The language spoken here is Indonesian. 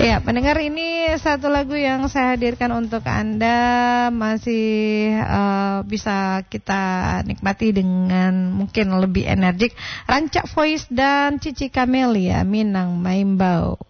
Ya, pendengar, ini satu lagu yang saya hadirkan untuk Anda. Masih bisa kita nikmati dengan mungkin lebih energik. Rancak Voice dan Cici Camelia, Minang Maimbau.